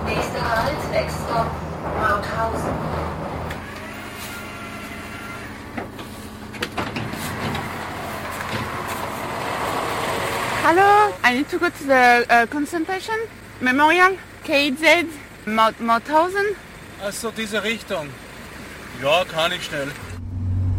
Nächster Halt, Next Stop, Mauthausen. Hello, I need to go to the concentration memorial, KZ, Mauthausen. Also diese Richtung. Ja, kann ich schnell.